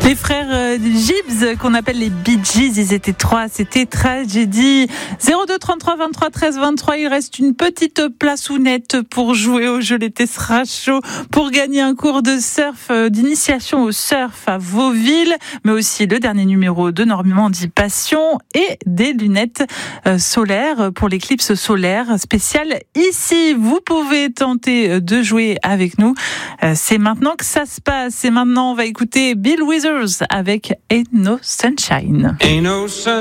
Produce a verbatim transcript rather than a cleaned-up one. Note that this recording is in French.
Les frères euh, Gibbs, qu'on appelle les Bee Gees, ils étaient trois, c'était Tragédie. zéro deux trente-trois vingt-trois treize vingt-trois, il reste une petite place ou nette pour jouer au jeu L'été sera chaud, pour gagner un cours de surf, euh, d'initiation au surf à Vauville, mais aussi le dernier numéro de Normandie Passion et des lunettes euh, solaires pour l'éclipse solaire spéciale ici. Vous pouvez tenter de jouer avec nous. Euh, c'est maintenant que ça se passe. Et maintenant, on va écouter Bill Withers avec Ain't No Sunshine. Ain't no sun-